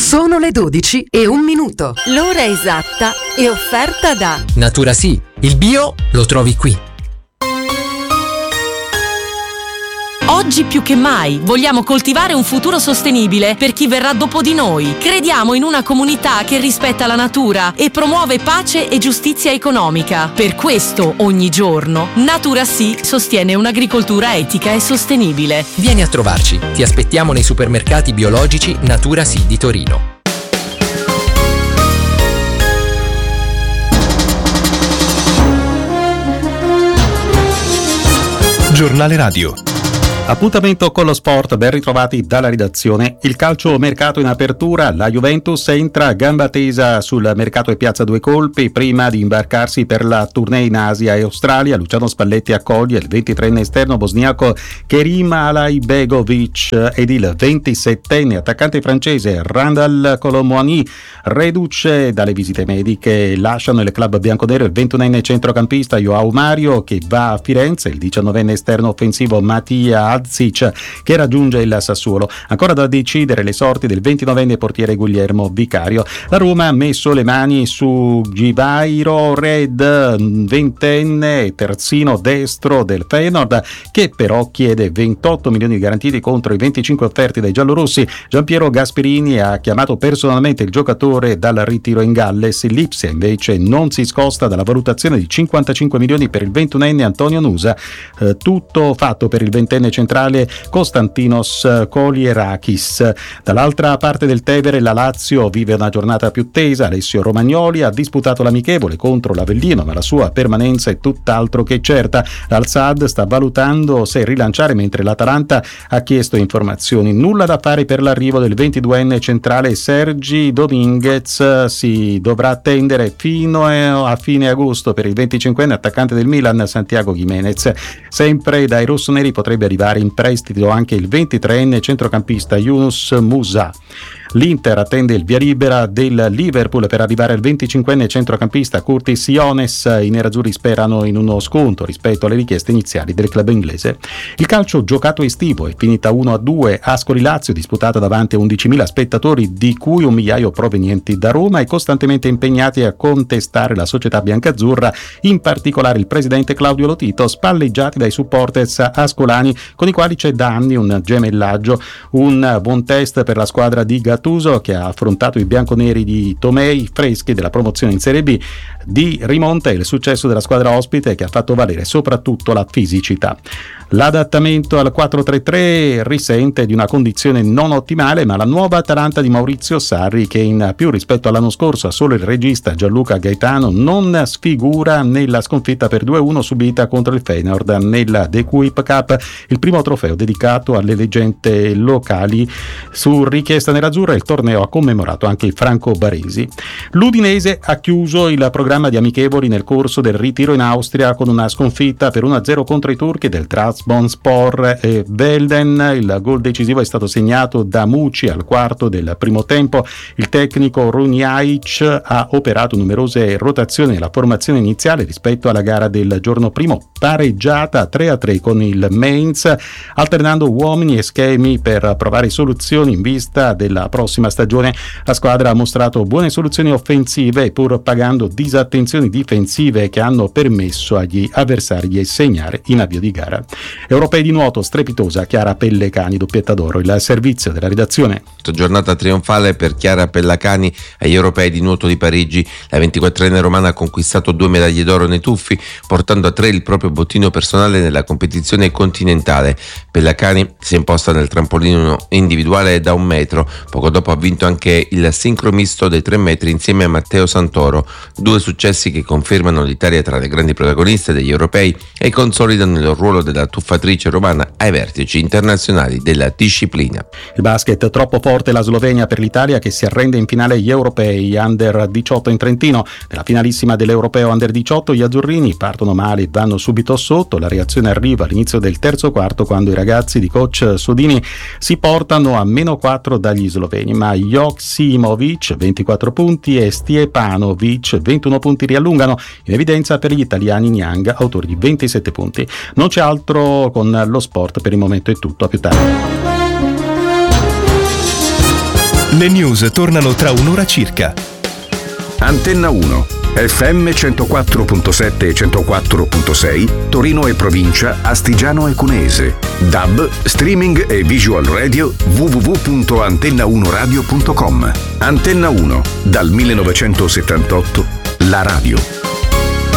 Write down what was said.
Sono le 12:01. L'ora esatta è offerta da Natura Sì, il bio lo trovi qui. Oggi più che mai vogliamo coltivare un futuro sostenibile per chi verrà dopo di noi. Crediamo in una comunità che rispetta la natura e promuove pace e giustizia economica. Per questo, ogni giorno, Natura Sì sostiene un'agricoltura etica e sostenibile. Vieni a trovarci, ti aspettiamo nei supermercati biologici Natura Sì di Torino. Giornale Radio. Appuntamento con lo sport, ben ritrovati dalla redazione. Il calcio mercato in apertura, la Juventus entra a gamba tesa sul mercato e piazza due colpi prima di imbarcarsi per la tournée in Asia e Australia. Luciano Spalletti accoglie il 23enne esterno bosniaco Kerim Alaibegovic ed il 27enne attaccante francese Randal Colomouani, reduce dalle visite mediche. Lasciano il club bianconero il 21enne centrocampista Joao Mario, che va a Firenze, il 19enne esterno offensivo Mattia Adzic, che raggiunge il Sassuolo. Ancora da decidere le sorti del 29enne portiere Guglielmo Vicario. La Roma ha messo le mani su Givairo Red, 20enne terzino destro del Feyenoord, che però chiede 28 milioni garantiti contro i 25 offerti dai giallorossi. Giampiero Gasperini ha chiamato personalmente il giocatore dal ritiro in Galles. Il Lipsia invece non si scosta dalla valutazione di 55 milioni per il 21enne Antonio Nusa. Tutto fatto per il 20enne centrale Konstantinos Kolierakis. Dall'altra parte del Tevere la Lazio vive una giornata più tesa. Alessio Romagnoli ha disputato l'amichevole contro l'Avellino, ma la sua permanenza è tutt'altro che certa. L'Al-Sadd sta valutando se rilanciare, mentre l'Atalanta ha chiesto informazioni. Nulla da fare per l'arrivo del 22enne centrale Sergi Dominguez. Si dovrà attendere fino a fine agosto per il 25enne attaccante del Milan Santiago Giménez. Sempre dai rossoneri potrebbe arrivare in prestito anche il 23enne centrocampista Yunus Musa. L'Inter attende il via libera del Liverpool per arrivare al 25enne centrocampista Curtis Jones. I nerazzurri sperano in uno sconto rispetto alle richieste iniziali del club inglese. Il calcio giocato estivo è finita 1-2 Ascoli-Lazio, disputata davanti a 11.000 spettatori, di cui 1 migliaio provenienti da Roma e costantemente impegnati a contestare la società biancazzurra, in particolare il presidente Claudio Lotito, spalleggiati dai supporters ascolani con i quali c'è da anni un gemellaggio. Un buon test per la squadra di Gattuso, che ha affrontato i bianconeri di Tomei, freschi della promozione in Serie B. Di rimonta il successo della squadra ospite, che ha fatto valere soprattutto la fisicità. L'adattamento al 4-3-3 risente di una condizione non ottimale, ma la nuova Atalanta di Maurizio Sarri, che in più rispetto all'anno scorso ha solo il regista Gianluca Gaetano, non sfigura nella sconfitta per 2-1 subita contro il Feyenoord nella The Kuip Cup, il primo trofeo dedicato alle leggende locali. Su richiesta nerazzurra il torneo ha commemorato anche il Franco Baresi. L'Udinese ha chiuso il programma di amichevoli nel corso del ritiro in Austria con una sconfitta per 1-0 contro i turchi del Trabzonspor e Velden. Il gol decisivo è stato segnato da Muci al quarto del primo tempo. Il tecnico Runjaic ha operato numerose rotazioni nella formazione iniziale rispetto alla gara del giorno primo, pareggiata 3-3 con il Mainz, alternando uomini e schemi per provare soluzioni in vista della prossima stagione. La squadra ha mostrato buone soluzioni offensive, pur pagando disattenzioni difensive che hanno permesso agli avversari di segnare in avvio di gara. Europei di nuoto, strepitosa Chiara Pellecani, doppietta d'oro. Il servizio della redazione. Giornata trionfale per Chiara Pellecani agli Europei di nuoto di Parigi. La 24enne romana ha conquistato 2 medaglie d'oro nei tuffi, portando a 3 il proprio bottino personale nella competizione continentale. Pellecani si è imposta nel trampolino individuale da 1 metro. Poco dopo ha vinto anche il sincro misto dei 3 metri insieme a Matteo Santoro. 2 successi che confermano l'Italia tra le grandi protagoniste degli europei e consolidano il ruolo della tuffatrice romana ai vertici internazionali della disciplina. Il basket, troppo forte la Slovenia per l'Italia, che si arrende in finale agli europei Under 18 in Trentino. Nella finalissima dell'Europeo Under 18 gli azzurrini partono male e vanno subito sotto. La reazione arriva all'inizio del terzo quarto, quando i ragazzi di coach Sodini si portano a -4 dagli sloveni, ma Joksimovic 24 punti e Stjepanovic 21 punti riallungano. In evidenza per gli italiani Niang, autori di 27 punti. Non c'è altro con lo sport, per il momento è tutto, a più tardi. Le news tornano tra un'ora circa. Antenna 1, FM 104.7 e 104.6, Torino e provincia, Astigiano e Cuneese. DAB, streaming e visual radio, www.antenna1radio.com. Antenna 1, dal 1978, la radio.